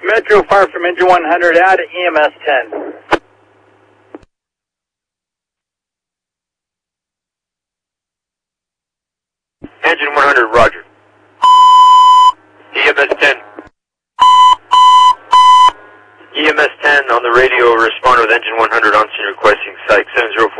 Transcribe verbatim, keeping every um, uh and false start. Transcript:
Metro Fire from Engine one hundred out at E M S ten. Engine one hundred, roger. E M S ten. E M S ten on the radio, respond with Engine one hundred on scene requesting Psych seven zero